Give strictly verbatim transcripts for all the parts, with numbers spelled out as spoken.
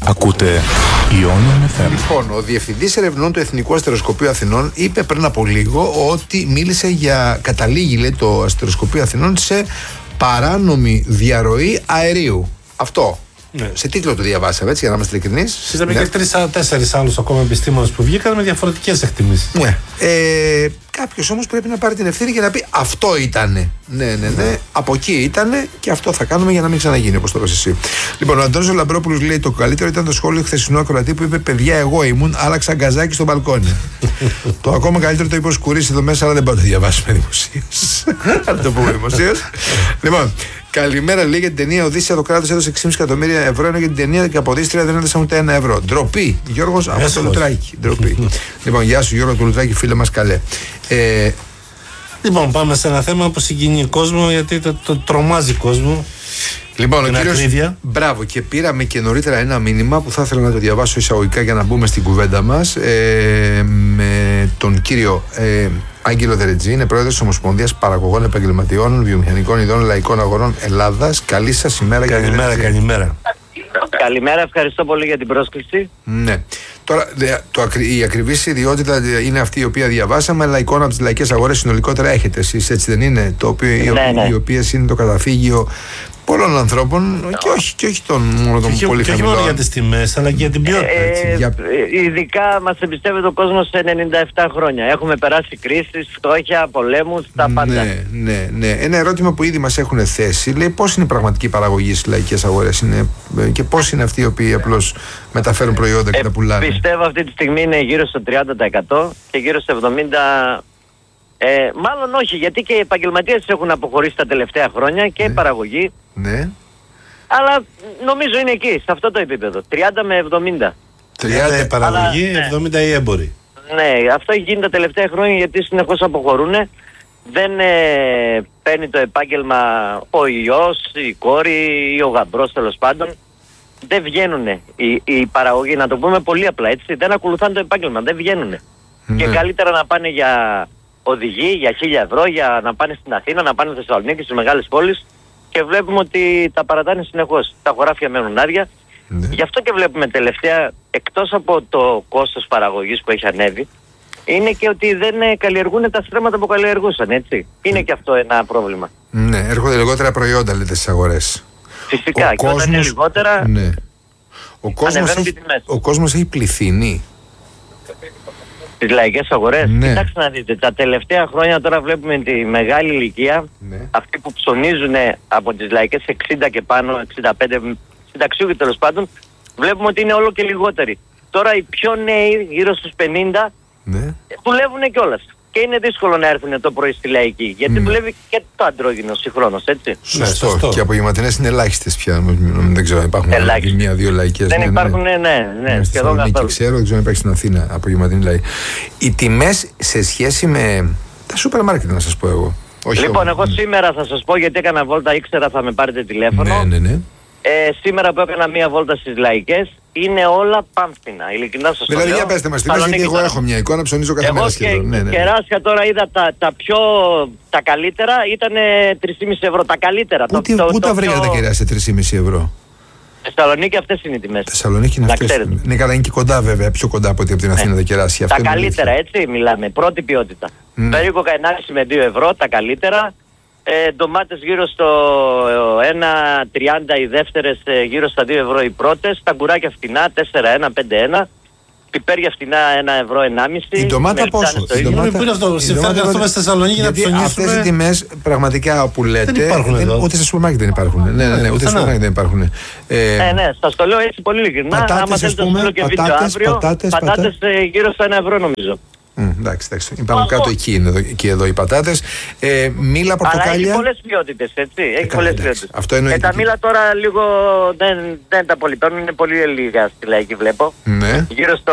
Ακούτε Ionian εφ εμ. Λοιπόν, ο Διευθυντής Ερευνών του Εθνικού Αστεροσκοπείου Αθηνών είπε πριν από λίγο ότι μίλησε για, καταλήγει λέει το Αστεροσκοπείο Αθηνών σε παράνομη διαρροή αερίου. Αυτό. Ναι. Σε τίτλο το διαβάσαμε, έτσι, για να είμαστε ειλικρινείς. Είδαμε ναι. και τρεις-τέσσερις άλλους ακόμα επιστήμονες που βγήκαν με διαφορετικές εκτιμήσεις. Ναι. Ε, Κάποιος όμως πρέπει να πάρει την ευθύνη και να πει αυτό ήτανε. Ναι, ναι, ναι. ναι. Από εκεί ήτανε και αυτό θα κάνουμε για να μην ξαναγίνει, όπως το είπες εσύ. Λοιπόν, ο Αντώνης Λαμπρόπουλος λέει: το καλύτερο ήταν το σχόλιο χθεσινού ακροατή που είπε: παιδιά, εγώ ήμουν, άλλαξα γκαζάκι στο μπαλκόνι. Το ακόμα καλύτερο το είπε ο Σκουρής εδώ μέσα, αλλά δεν πάω να το διαβάσουμε δημοσίως. Θα το πούμε δημοσίως. Λοιπόν. Καλημέρα, λέει, για την ταινία Οδύσσεια το κράτος έδωσε έξι κόμμα πέντε εκατομμύρια ευρώ, ενώ για την ταινία Καποδίστρια δεν έδωσαν ούτε ένα ευρώ. Ντροπή, Γιώργος από το Λουτράκι. Ντροπή. Λοιπόν, γεια σου Γιώργο του Λουτράκι, φίλε μας, καλέ. Ε... Λοιπόν, πάμε σε ένα θέμα που συγκινεί κόσμο, γιατί το, το τρομάζει κόσμο. Λοιπόν, ο κύριος, μπράβο, και πήραμε και νωρίτερα ένα μήνυμα που θα ήθελα να το διαβάσω εισαγωγικά για να μπούμε στην κουβέντα μας, ε, με τον κύριο ε, Άγγελο Δερετζή, είναι πρόεδρος της Ομοσπονδίας Παραγωγών Επαγγελματιών Βιομηχανικών Ειδών Λαϊκών Αγορών Ελλάδας. Καλή σας ημέρα. Καλημέρα, καλημέρα. Καλημέρα, ευχαριστώ πολύ για την πρόσκληση. Ναι. Τώρα, το, η ακριβής ιδιότητα είναι αυτή η οποία διαβάσαμε, αλλά εικόνα από τις λαϊκές αγορές συνολικότερα έχετε εσείς, έτσι δεν είναι? Το οποίο, ναι, ναι. Οι οποίες είναι το καταφύγιο πολλών ανθρώπων και όχι, και όχι των, μόνο των και, πολύ και χαμηλών. όχι μόνο για τις τιμές, αλλά και για την ποιότητα. Ε, για... Ειδικά μας εμπιστεύεται ο κόσμος σε ενενήντα επτά χρόνια. Έχουμε περάσει κρίσεις, φτώχεια, πολέμους, τα πάντα. Ναι, ναι, ναι. Ένα ερώτημα που ήδη μας έχουν θέσει, λέει, πώς είναι η πραγματική παραγωγή στις λαϊκές αγορές είναι, και πώς είναι αυτοί οι οποίοι απλώς μεταφέρουν προϊόντα και ε, τα πουλάνε? Πιστεύω αυτή τη στιγμή είναι γύρω στο τριάντα τοις εκατό και γύρω στο εβδομήντα τοις εκατό. Ε, μάλλον όχι, γιατί και οι επαγγελματίες έχουν αποχωρήσει τα τελευταία χρόνια και ναι. η παραγωγή. Ναι. Αλλά νομίζω είναι εκεί, σε αυτό το επίπεδο. τριάντα με εβδομήντα. τριάντα η παραγωγή, αλλά, εβδομήντα οι έμποροι. Ναι, αυτό έχει γίνει τα τελευταία χρόνια γιατί συνεχώς αποχωρούν. Δεν ε, παίρνει το επάγγελμα ο ιός, η κόρη ή ο γαμπρός, τέλος πάντων. Δεν βγαίνουν οι, οι παραγωγοί, να το πούμε πολύ απλά, έτσι. Δεν ακολουθάνε το επάγγελμα, δεν βγαίνουν. Ναι. Και καλύτερα να πάνε για οδηγοί, για χίλια ευρώ, για να πάνε στην Αθήνα, να πάνε στη Θεσσαλονίκη, στις μεγάλες πόλεις. Και βλέπουμε ότι τα παρατάνε συνεχώς. Τα χωράφια μένουν άδεια. Ναι. Γι' αυτό και βλέπουμε τελευταία, εκτός από το κόστος παραγωγής που έχει ανέβει, είναι και ότι δεν καλλιεργούν τα στρέμματα που καλλιεργούσαν, έτσι. Είναι και αυτό ένα πρόβλημα. Ναι, έρχονται λιγότερα προϊόντα, λέτε, στις αγορές. Φυσικά, ο και κόσμος, όταν είναι λιγότερα, ναι. ο, κόσμος έχει, ο κόσμος έχει πληθύνει. Τις λαϊκές αγορές. Ναι. Κοιτάξτε να δείτε, τα τελευταία χρόνια τώρα βλέπουμε τη μεγάλη ηλικία, ναι. αυτοί που ψωνίζουν από τις λαϊκές εξήντα και πάνω, εξήντα πέντε, συνταξιούχοι τέλος πάντων, βλέπουμε ότι είναι όλο και λιγότεροι. Τώρα οι πιο νέοι, γύρω στους πενήντα, ναι. δουλεύουν κιόλας. Και είναι δύσκολο να έρθουν το πρωί στη λαϊκή, γιατί ναι. δουλεύει και το αντρόγυνο συγχρόνως, έτσι. Σωστό. Ναι, σωστό. Και απογευματινές είναι ελάχιστες πια. Δεν ξέρω, υπάρχουν μία-δύο λαϊκές. Δεν ναι, υπάρχουν, ναι, ναι, ναι, ναι σχεδόν καθόλου. Ξέρω, δεν ξέρω αν υπάρχει στην Αθήνα απογευματινή λαϊκή. Οι τιμές σε σχέση με τα σούπερ μάρκετ, να σας πω εγώ. Όχι λοιπόν, εγώ ναι. σήμερα θα σας πω, γιατί έκανα βόλτα, ήξερα θα με πάρετε τηλέφωνο. Ναι, ναι, ναι. Ε, σήμερα που έκανα μία βόλτα στις λαϊκές, είναι όλα πάμφθηνα. Ειλικρινά σας το λέω. Δηλαδή, για πέστε μας, τιμές, γιατί εγώ έχω μια εικόνα, ψωνίζω κάθε μέρα σχεδόν. Ναι, ναι. Κεράσια τώρα είδα τα, τα πιο, τα καλύτερα ήταν τρία κόμμα πέντε ευρώ. Τα καλύτερα. Πού, το, πού το, τα βρήκατε πιο... τα κεράσια τρία κόμμα πέντε ευρώ? Θεσσαλονίκη αυτές είναι οι τιμές. Θεσσαλονίκη είναι αυτές. Ναι, καλά, είναι και κοντά βέβαια, πιο κοντά από ότι από την Αθήνα τα κεράσια. Τα καλύτερα, έτσι μιλάμε, πρώτη ποιότητα. Περίπου ενάμιση με δύο ευρώ, τα καλύτερα. Ε, ντομάτες γύρω στο ένα τριάντα οι δεύτερες, ε, γύρω στα δύο ευρώ οι πρώτες. Τα γκουράκια φτηνά, τέσσερα ένα, πέντε ένα. Πιπέρια φτηνά, ένα ευρώ ενάμιση. Η ντομάτα πόσο? Η ντομάτα πού είναι αυτό? Συμφέρει αυτό στη Θεσσαλονίκη να ψωνίσουμε? Αυτές οι τιμές πραγματικά που λέτε δεν υπάρχουν δεν, ούτε σε σούπερ μάρκετ δεν υπάρχουν. Ναι, ναι, ναι, ούτε σε σούπερ μάρκετ δεν υπάρχουν. Ε, ναι, ναι, σας το λέω έτσι πολύ ειλικρινά. Άμα θέλετε να στείλω και βίντεο αύριο, πατάτες, πατάτες ε, γύρω στα ένα ευρώ νομίζω. Mm, εντάξει, εντάξει. Υπάρχουν κάτω εκεί, είναι εδώ, εκεί εδώ οι πατάτες. Ε, μήλα, πορτοκάλια. Αλλά έχει πολλές ποιότητες, έτσι. Έχει ε, πολλές ποιότητες. Αυτό εννοεί. Ε, τα μήλα τώρα λίγο δεν, δεν τα πολύ παίρνουν, είναι πολύ λίγα στη λαϊκή βλέπω. Ναι. Γύρω στο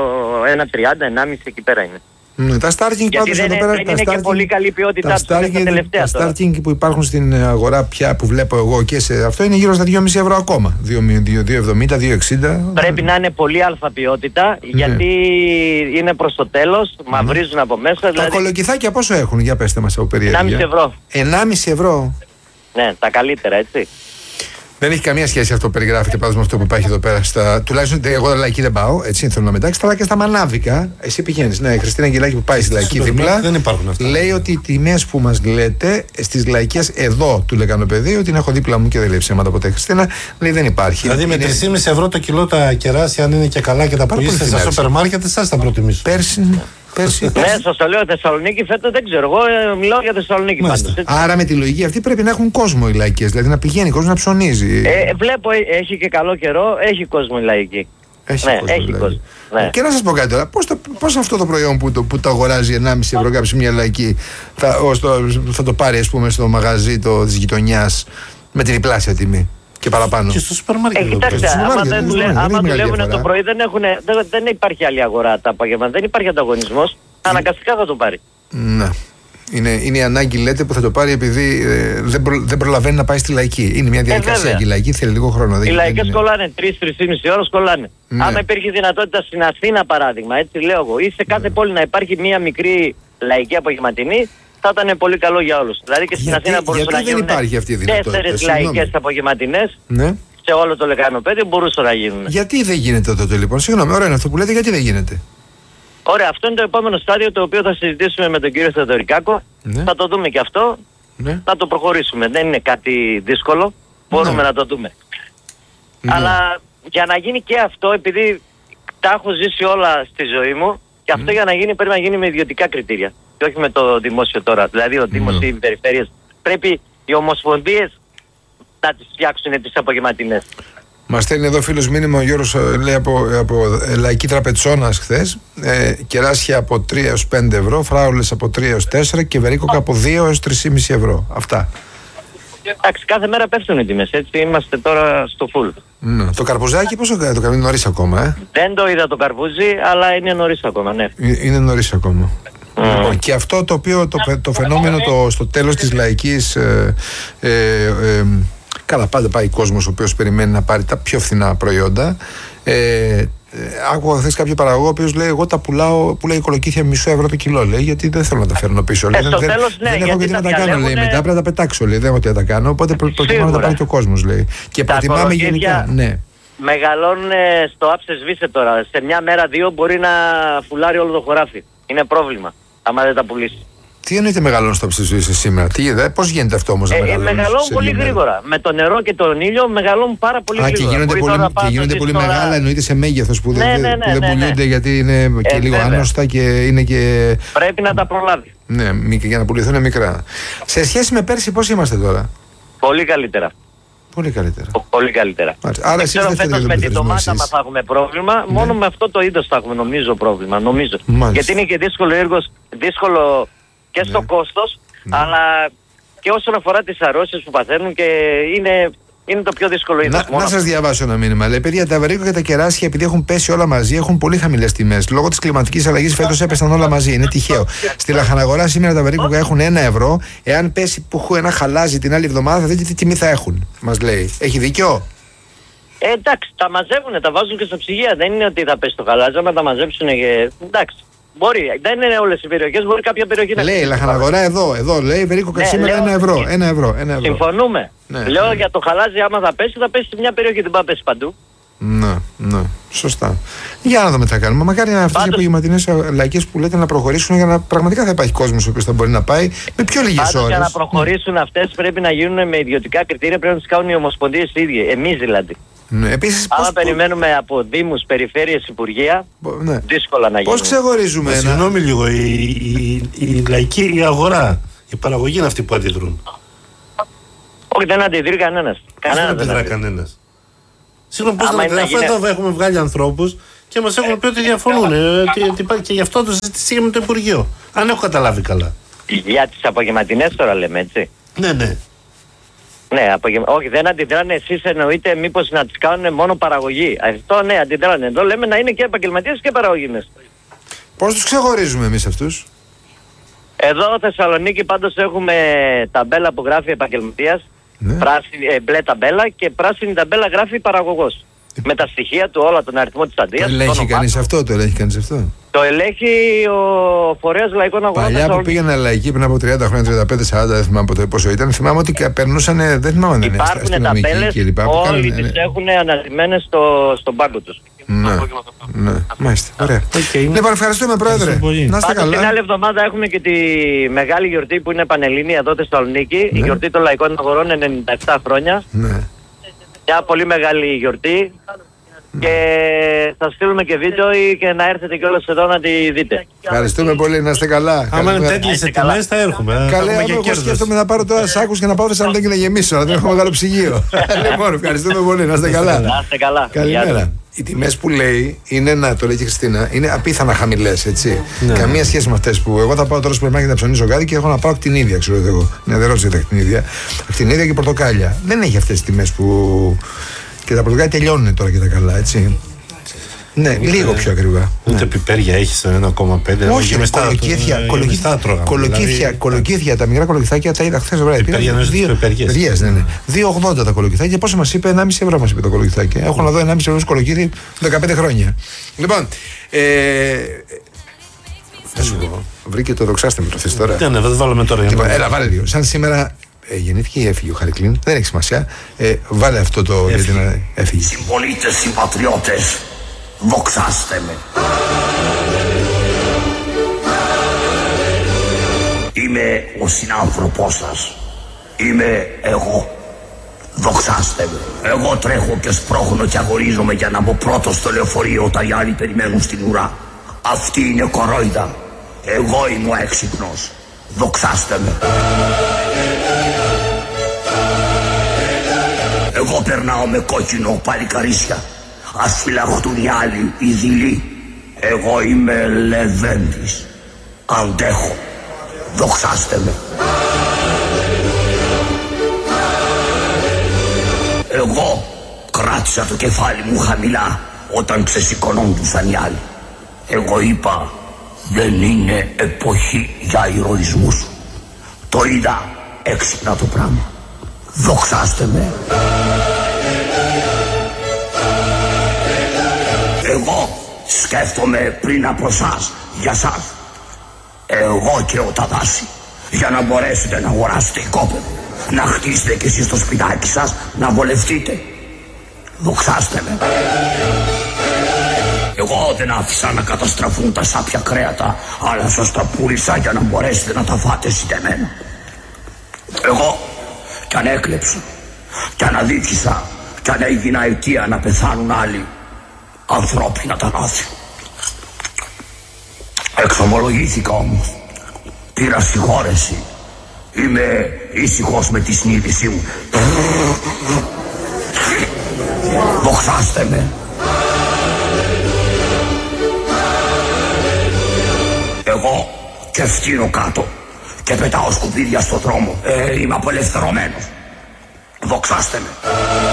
ένα τριάντα, ενάμιση εκεί πέρα είναι. Ναι, τα Starking πάντως εδώ πέρα. Δεν είναι και πολύ καλή ποιότητά τους τα τελευταία τώρα. Τα Starking που υπάρχουν στην αγορά πια που βλέπω εγώ και σε αυτό είναι γύρω στα δύο κόμμα πέντε ευρώ ακόμα. δύο εβδομήντα, δύο εξήντα. Πρέπει να είναι πολύ αλφα ποιότητα γιατί ναι. είναι προς το τέλος, μαυρίζουν από μέσα. Τα δηλαδή... κολοκυθάκια πόσο έχουν, για πέστε μας από περιέργεια? ενάμιση ευρώ. ενάμιση ευρώ. Ναι, τα καλύτερα, έτσι. Δεν έχει καμία σχέση αυτό που περιγράφεται πάντως με αυτό που υπάρχει εδώ πέρα. Στα... Τουλάχιστον εγώ λαϊκή δεν πάω, έτσι θέλω να μετάξει. Αλλά και στα Μανάβικα, εσύ πηγαίνεις. Ναι, η Χριστίνα Αγγελάκη που πάει στη λαϊκή δίπλα. Δεν υπάρχουν αυτά. Λέει ότι οι τιμές που μας λέτε στις λαϊκές εδώ του Λεκανοπεδίου, ότι την έχω δίπλα μου και δεν λέει ψέματα ποτέ. Χριστίνα λέει δεν υπάρχει. Δηλαδή με είναι... τρία κόμμα πέντε ευρώ το κιλό τα κεράσια, αν είναι και καλά και τα πουλήσετε στα σούπερ μάρκετ, εσάς θα προτιμήσω. Πέρσι. Πέρσι, Ναι, σας το λέω Θεσσαλονίκη φέτος δεν ξέρω. Εγώ ε, μιλάω για Θεσσαλονίκη πάντως. Άρα με τη λογική αυτή πρέπει να έχουν κόσμο οι λαϊκές. Δηλαδή να πηγαίνει κόσμο να ψωνίζει. Ε, βλέπω ε, έχει και καλό καιρό, έχει κόσμο η λαϊκή. Έχει ναι, κόσμο. έχει Δηλαδή. κόσμο. Ναι. Και να σας πω κάτι τώρα, πώς, το, πώς αυτό το προϊόν που το, που το αγοράζει ενάμιση ευρώ κάποιος μια λαϊκή θα, ως το, θα το πάρει ας πούμε στο μαγαζί το, της γειτονιάς με τη διπλάσια τιμή και παραπάνω. Και στο σούπερ μάρκετ. Ε, κοιτάξτε, στο άμα μάρκετ, δεν, στο δουλε, μάρκετ, άμα δεν έχει δουλεύουν μεγάλη το πρωί δεν, έχουν, δεν, δεν υπάρχει άλλη αγορά τα απόγευμα, δεν υπάρχει ανταγωνισμός, αναγκαστικά θα το πάρει. Ναι. Είναι, είναι η ανάγκη, λέτε, που θα το πάρει επειδή ε, δεν, προ, δεν προλαβαίνει να πάει στη λαϊκή. Είναι μια διαδικασία ε, και η λαϊκή θέλει λίγο χρόνο. Οι δεν λαϊκές είναι... κολλάνε τρεις με τρεις και μισή ώρες κολλάνε. Ναι. Άμα υπήρχε δυνατότητα στην Αθήνα, παράδειγμα, έτσι λέω εγώ, ή σε κάθε Ναι. πόλη να υπάρχει μια μικρή λαϊκή απογευματινή, θα ήταν πολύ καλό για όλους. Δηλαδή και στην Γιατί- Αθήνα μπορούσε γιατί να δεν γίνουν υπάρχει αυτή η δυνατότητα, τέσσερις συγγνώμη. λαϊκές απογευματινές Ναι. σε όλο το Λεκανοπέδιο μπορούσαν να γίνουν. Γιατί δεν γίνεται τότε λοιπόν, συγγνώμη, ωραία είναι αυτό που λέτε, γιατί δεν γίνεται. Ωραία, αυτό είναι το επόμενο στάδιο το οποίο θα συζητήσουμε με τον κύριο Θεοδωρικάκο. Ναι. Θα το δούμε και αυτό, Ναι. να το προχωρήσουμε. Δεν είναι κάτι δύσκολο, μπορούμε Ναι. να το δούμε. Ναι. Αλλά για να γίνει και αυτό, επειδή τα έχω ζήσει όλα στη ζωή μου, και αυτό για να γίνει πρέπει να γίνει με ιδιωτικά κριτήρια. Και όχι με το δημόσιο τώρα. Δηλαδή ο Δήμος Ναι. ή οι περιφέρειες. Πρέπει οι ομοσπονδίες να τις φτιάξουν τις απογευματινές. Μα στέλνει εδώ φίλο μήνυμα ο Γιώργος, ε, λέει από, από ε, λαϊκή τραπετσόνα χθες, ε, κεράσια από τρία έως πέντε ευρώ, φράουλες από τρία έως τέσσερα και βερίκοκα από δύο έως τρία κόμμα πέντε ευρώ. Αυτά. Εντάξει, κάθε μέρα πέφτουν οι τιμές, έτσι είμαστε τώρα στο full. Ναι. Το καρπουζάκι πόσο κάνει, το κάνει νωρίς ακόμα, ε. Δεν το είδα το καρπούζι, αλλά είναι νωρίς ακόμα, ναι. Ε, Είναι νωρίς ακόμα. Λοιπόν, και αυτό το οποίο το, φαι- το φαινόμενο το, στο τέλος της λαϊκής ε, ε, ε, καλά πάντα πάει κόσμος ο οποίος περιμένει να πάρει τα πιο φθηνά προϊόντα. ε, ε, Άκουγα χθες κάποιο παραγωγό ο οποίος λέει εγώ τα πουλάω, πουλάει κολοκύθια μισό ευρώ το κιλό, λέει, γιατί δεν θέλω να τα φέρνω πίσω, λέει, Ε, στο δεν, τέλος, ναι, δεν έχω γιατί γιατί να τα τα κάνω, λέει, διαλέγουνε- μετά πρέπει να τα πετάξω, λέει, δεν έχω τι να τα κάνω, οπότε προ, προτιμώ να τα Σίγουρα. πάρει και ο κόσμος, λέει, και Τα προτιμάμε κολοκύθια- γενικά, ναι. Μεγαλώνουν ε, στο άψε σβήσε τώρα. Σε μια μέρα δύο μπορεί να φουλάρει όλο το χωράφι. Είναι πρόβλημα, άμα δεν τα πουλήσει. Τι εννοείται μεγαλώνει στο ψηφίσαι σήμερα, τι είδα, πώς γίνεται αυτό όμως να Ε, ε, μεγαλώνει. μεγαλώνουν πολύ γρήγορα. Με το νερό και τον ήλιο μεγαλώνουν πάρα πολύ Α, και γρήγορα. γίνονται Μπορεί πολύ, τώρα να και πας γίνονται να πολύ δεις τώρα- μεγάλα, εννοείται σε μέγεθος που, Ναι, δεν, ναι, ναι, που δεν ναι, ναι. πουλούνται γιατί είναι και Ε, λίγο βέβαια. άνοστα και είναι και. Πρέπει να τα προλάβει. Ναι, μη- για να πουληθούν μικρά. Σε σχέση με πέρσι, πώς είμαστε τώρα. Πολύ καλύτερα. Πολύ καλύτερα. Πο- Πολύ καλύτερα. Μάλιστα. Άρα Δεν εσείς ξέρω δεν φέτος θέλετε με τον την πληθωρισμό ντομάτα εσείς. μας θα έχουμε πρόβλημα. Μόνο με αυτό το είδος θα έχουμε νομίζω πρόβλημα. Νομίζω. Μάλιστα. Γιατί είναι και δύσκολο έργος, δύσκολο και στο Ναι. κόστος, Ναι. αλλά και όσον αφορά τις αρρώσεις που παθαίνουν και είναι, είναι το πιο δύσκολο είδος. Να, μόνο. να σας διαβάσω ένα μήνυμα. Λέει, παιδιά, τα βαρύκο και τα κεράσια, επειδή έχουν πέσει όλα μαζί, έχουν πολύ χαμηλές τιμές. Λόγω της κλιματικής αλλαγής φέτος έπεσαν όλα μαζί. Είναι τυχαίο. Στη λαχαναγορά σήμερα τα βαρύκοκα έχουν ένα ευρώ. Εάν πέσει που έχω ένα χαλάζι την άλλη εβδομάδα, θα δείτε τι τιμή θα έχουν. Μας λέει. Έχει δίκιο. Ε, εντάξει, τα μαζεύουν, τα βάζουν και στα ψυγεία. Δεν είναι ότι θα πέσει το χαλάζι, άμα τα μαζέψουν και. Εντάξει. Μπορεί, δεν είναι όλες οι περιοχές, μπορεί κάποια περιοχή να Λέει, χτυπήσει. λαχαναγορά εδώ, εδώ λέει βερίκοκα Ναι, σήμερα λέω- ένα ευρώ. Ένα ευρώ, ένα ευρώ. Συμφωνούμε. Ναι, Λέω ναι. για το χαλάζι, άμα θα πέσει, θα πέσει σε μια περιοχή, δεν πάει να πέσει παντού. Ναι, ναι, σωστά. Για να δούμε τι θα κάνουμε. Μακάρι αυτές οι Πάντως- απογευματινές λαϊκές που λέτε να προχωρήσουν για να πραγματικά θα υπάρχει κόσμος ο οποίος θα μπορεί να πάει με πιο λίγες Πάντως για να ώρες. προχωρήσουν αυτές πρέπει να γίνουν με ιδιωτικά κριτήρια, πρέπει να τις κάνουν οι ομοσπονδίες οι ίδιοι, εμείς δηλαδή. Ναι, επίσης, Άμα πώς, περιμένουμε από δήμους, περιφέρειες, υπουργεία, πώς- ναι. δύσκολα να γίνουν. Πώς ξεχωρίζουμε Ε, ένα. Συγγνώμη λίγο, η, η, η λαϊκή η αγορά, η παραγωγή είναι αυτή που αντιδρούν. Όχι, δεν αντιδρεί κανένας. Πώς δεν Κανένας δεν αντιδρά αντιδρεί. κανένα. Συγγνώμη, πώς Άμα δεν είναι να αντιδρά. γίνει- Αφού εδώ έχουμε βγάλει ανθρώπους και μας έχουν πει ότι διαφωνούν. ε, ότι- ότι υπάρχει- Και γι' αυτό το συζήτηση με το Υπουργείο. Αν έχω καταλάβει καλά. Για τις απογευματινές τώρα λέμε, έτσι. Ναι, ναι. Ναι, απογευμα... όχι, δεν αντιδράνε εσείς, εννοείτε μήπως να τις κάνουν μόνο παραγωγή. Αυτό ναι, αντιδράνε. Εδώ λέμε να είναι και επαγγελματίες και παραγωγίνες. Πώς τους ξεχωρίζουμε εμείς αυτούς. Εδώ Θεσσαλονίκη πάντως έχουμε ταμπέλα που γράφει επαγγελματίας, Ναι. πράσινη, ε, μπλε ταμπέλα και πράσινη ταμπέλα γράφει παραγωγός. Με τα στοιχεία του όλα, τον αριθμό της Το αντίας. ελέγχει κανείς αυτό, το ελέγχει κανείς αυτό. Το ελέγχει ο φορέας λαϊκών αγορών. Παλιά που πήγαινε λαϊκή πριν από τριάντα χρόνια, τριάντα πέντε σαράντα, δεν θυμάμαι ποτέ πόσο ήταν. Θυμάμαι ότι περνούσαν, δεν θυμάμαι αν είναι αστυνομικοί κλπ. Όλοι τις έχουν αναδειμένες στο, στον πάγκο τους. Ναι, ναι, μάλιστα. Ωραία. Okay. Λοιπόν, ευχαριστούμε, Πρόεδρε. Να είστε καλά. Την άλλη εβδομάδα έχουμε και τη μεγάλη γιορτή που είναι πανελλήνια εδώ στη Θεσσαλονίκη. Ναι. Η γιορτή των λαϊκών αγορών, ενενήντα επτά χρόνια. Ναι. Μια πολύ μεγάλη γιορτή. Και θα στείλουμε και βίντεο ή και να έρθετε κιόλας εδώ να τη δείτε. Ευχαριστούμε πολύ, να είστε καλά. Άμα είναι τέτοιες τιμές θα έρχομαι. Καλέ, εγώ σκέφτομαι να πάρω τώρα σάκους και να πάω Θεσσαλονίκη να γεμίσω, αλλά δεν έχω μεγάλο ψυγείο. Λοιπόν, ευχαριστούμε πολύ, να είστε καλά. Να είστε καλά. Καλημέρα. Οι τιμές που λέει είναι, να το λέει και η Χριστίνα, είναι απίθανα χαμηλές, έτσι. Ναι. Καμία σχέση με αυτές που εγώ θα πάω τώρα στο περμάκι να ψωνίσω κάτι και έχω να πάω ακτινίδια, ξέρω εγώ. Ναι, δεν ρώτησα τα ακτινίδια. Ακτινίδια και πορτοκάλια. Δεν έχει αυτές τις τιμές που. Και τα πορτοκάλια τελειώνουν τώρα και τα καλά, έτσι. Ναι, Είτε, λίγο πιο ακριβά. Ούτε ναι. πιπέρια έχει στο ένα κόμμα πέντε. Όχι, με κολοκύθια. Κολοκύθια, τα μικρά κολοκυθάκια τα είδα χθες το βράδυ. Πιπέρια εννοείς τις πιπεριές. Ναι, ναι. δύο ογδόντα τα κολοκυθάκια. Και πόσο μας είπε, ενάμιση ευρώ μας είπε το κολοκυθάκι. Έχω να δω ενάμιση ευρώ κολοκύθι δεκαπέντε χρόνια. Λοιπόν, θα σου πω, βρήκε το δοξάστε με το θες τώρα. Ναι, ναι, θα το βάλουμε τώρα. Έλα, βάλε λίγο. Σαν σήμερα. Ε, γεννήθηκε ή έφυγε ο Χαρικλίν, δεν έχει σημασία. Ε, βάλε αυτό το. Έφυγε. Για την, έφυγε. Συμπολίτες, συμπατριώτες, δοξάστε με. Είμαι ο συνάνθρωπός σας. Είμαι εγώ. Δοξάστε με. Εγώ τρέχω και σπρώχνω και αγορίζομαι για να μπω πρώτος στο λεωφορείο όταν οι άλλοι περιμένουν στην ουρά. Αυτή είναι κορόιδα. Εγώ είμαι ο έξυπνος. Δοξάστε με. Εγώ περνάω με κόκκινο παλικαρίσια. Ας φυλαχτούν οι άλλοι, οι δειλοί. Εγώ είμαι Λεβέντης. Αντέχω. Δοξάστε με. Εγώ κράτησα το κεφάλι μου χαμηλά όταν ξεσηκωνόντουσαν οι άλλοι. Εγώ είπα, δεν είναι εποχή για ηρωισμούς. Το είδα έξυπνα το πράγμα. Δοξάστε με. Εγώ σκέφτομαι πριν από σας, για σας. Εγώ και ο Ταδάση, για να μπορέσετε να αγοράσετε οικόπεδο, να χτίσετε κι εσείς το σπιτάκι σας, να βολευτείτε. Δοξάστε με. Εγώ δεν άφησα να καταστραφούν τα σάπια κρέατα, αλλά σας τα πούλησα για να μπορέσετε να τα φάτε συντεμένα. Εγώ κι αν έκλεψα, κι αν αδίκησα, κι αν έγινα αιτία να πεθάνουν άλλοι, ανθρώπινα τα λάθη. Εξομολογήθηκα όμως, πήρα συγχώρεση. Είμαι ήσυχος με τη συνείδησή μου. Δοξάστε με. Εγώ και φτύνω κάτω και πετάω σκουπίδια στο δρόμο. Ε, είμαι απελευθερωμένος. Δοξάστε με.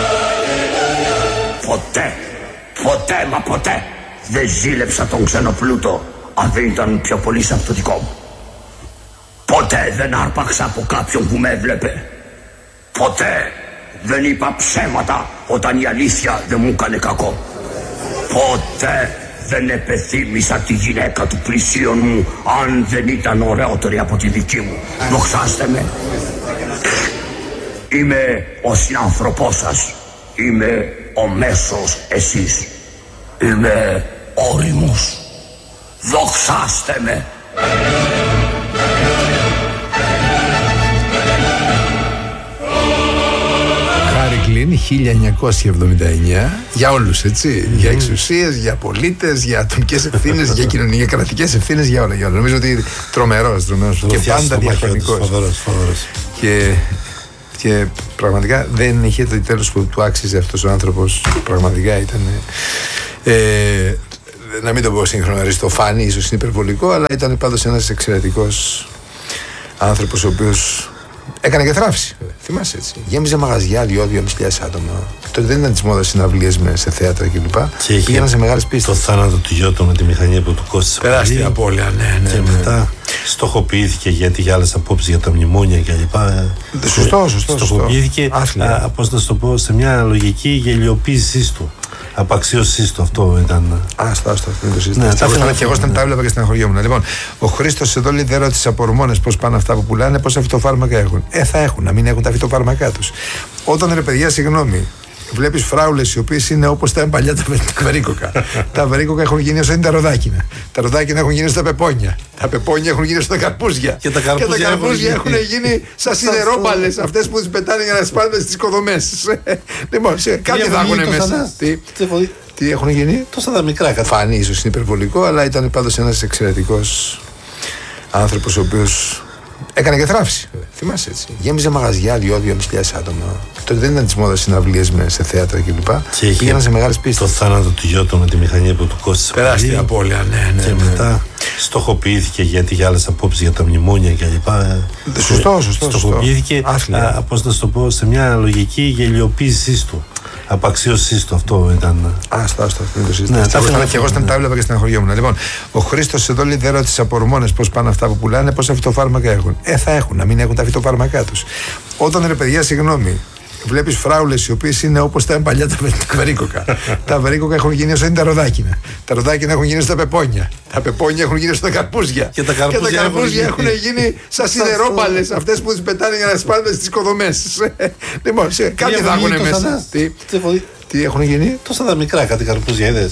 Ποτέ, ποτέ μα ποτέ δεν ζήλεψα τον ξενοπλούτο αν δεν ήταν πιο πολύ από το δικό μου. Ποτέ δεν άρπαξα από κάποιον που με έβλεπε. Ποτέ δεν είπα ψέματα όταν η αλήθεια δεν μου έκανε κακό. Ποτέ δεν επεθύμησα τη γυναίκα του πλησίον μου αν δεν ήταν ωραιότερη από τη δική μου. Δοξάστε με. Είμαι ο συνάνθρωπός σας. Είμαι ο μέσος εσείς. Είμαι όριμος. Δοξάστε με. Χαρικλίν χίλια εννιακόσια εβδομήντα εννιά, για όλους, έτσι, mm. για εξουσίες, για πολίτες, για ατομικές ευθύνες, για κοινωνικές, κρατικές ευθύνες, για όλα, για όλα. Νομίζω ότι τρομερός, τρομερός και πάντα διαχρονικός. Και, και πραγματικά δεν είχε το τέλος που του άξιζε αυτός ο άνθρωπος. Πραγματικά ήταν. Ε, να μην το πω σύγχρονα αριστοφάνη, ίσως είναι υπερβολικό, αλλά ήταν πάντως ένας εξαιρετικός άνθρωπος ο οποίος έκανε και θράψη. Θυμάσαι, έτσι. Γέμιζε μαγαζιά, δύο-δύο χιλιάδες άτομα. Τότε δεν ήταν τη μόδα συναυλίες σε θέατρα κλπ. Και πήγαιναν σε μεγάλες πίστες. Το θάνατο του γιο του με τη μηχανή που του κόστησε. Τεράστια απώλεια, ναι, ναι. Και ναι. μετά στοχοποιήθηκε γιατί για άλλες απόψεις για τα μνημόνια κλπ. Σωστό, σωστό. Στοχοποιήθηκε, πώς να το πω, σε μια λογική γελιοποίησή του. απαξίωσή του. Αυτό ήταν. Άστο, άστο, μην το συζητάμε. Ναι, τα εγώ, έφερα και εγώ αυτό, στην ναι. τα έβλεπα και στεναχωριόμουν. Λοιπόν, ο Χρήστος εδώ λέει: δεν ρώτησε από ορμόνες πώς πάνε αυτά που πουλάνε, πόσα φυτοφάρμακα έχουν. Ε, θα έχουν, να μην έχουν τα φυτοφάρμακά τους. Όταν ρε παιδιά, συγγνώμη, βλέπεις φράουλες οι οποίες είναι όπως τα παλιά τα βερίκοκα. Τα βερίκοκα έχουν γίνει όσο είναι τα ροδάκινα. Τα ροδάκινα έχουν γίνει στα πεπόνια. Τα πεπόνια έχουν γίνει στα καρπούζια. Και τα καρπούζια, καρπούζια έχουν έχουν γίνει σαν σιδερόπαλες, αυτές που τις πετάνε για να σπάνε στις οικοδομές. Λοιπόν, σε- κάτι θα έχουν μέσα. Τι, τι έχουν γίνει. Τόσα τα μικρά κατά. Φάνη, ίσως είναι υπερβολικό, αλλά ήταν πάντως ένας εξαιρετικός άνθρωπος ο οποίος έκανε και θράψη. Θυμάσαι έτσι. Γέμιζε μαγαζιά, δύο-δύο χιλιάδες άτομα. Τότε δεν ήταν τη μόδα συναυλίες με σε θέατρα κλπ. Και είχε πήγαιναν σε μεγάλες Το πίστες. θάνατο του γιότο με τη μηχανή που του κόστησε πολύ. Τεράστια απώλεια, ναι, ναι. Και ναι. μετά στοχοποιήθηκε γιατί είχε άλλες απόψεις για τα μνημόνια κλπ. Σωστό, σωστό. Στοχοποιήθηκε, Άθλια. πώς να σου το πω, σε μια λογική γελιοποίησή του. Απαξίωσή του. Αυτό ήταν. Άστο, άστο, μην το συζητάμε. Ναι, τα Εγώ έφερα και εγώ αυτό, στην τα ναι. έβλεπα και στεναχωριόμουν. Λοιπόν, ο Χρήστος εδώ λέει: δεν ρώτησε από ορμόνες πώς πάνε αυτά που πουλάνε, πόσα φυτοφάρμακα έχουν. Ε, θα έχουν, να μην έχουν τα φυτοφάρμακά τους. Όταν ρε παιδιά, συγγνώμη, βλέπεις φράουλες οι οποίες είναι όπως τα παλιά τα βερίκοκα. Τα βερίκοκα έχουν γίνει όσο είναι τα ροδάκινα. Τα ροδάκινα έχουν γίνει στα πεπόνια. Τα πεπόνια έχουν γίνει στα καρπούζια. Και τα καρπούζια καρπούζια έχουν έχουν γίνει σαν σιδερόπαλες, αυτές που τις πετάνε για να σπάνε στις οικοδομές. Λοιπόν, σε- κάτι θα έχουν μέσα. Τι, τι έχουν γίνει. Τόσα τα μικρά κάτι καρπούζια είδες.